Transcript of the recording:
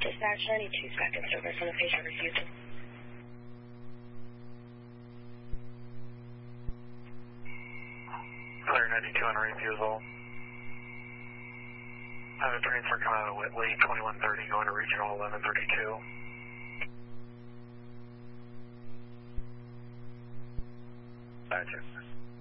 Dispatch, I need 2 seconds over from the patient refusal. Clear 92 on refusal. I have a transfer coming out of Whitley, 2130 going to Regional 1132. Gotcha.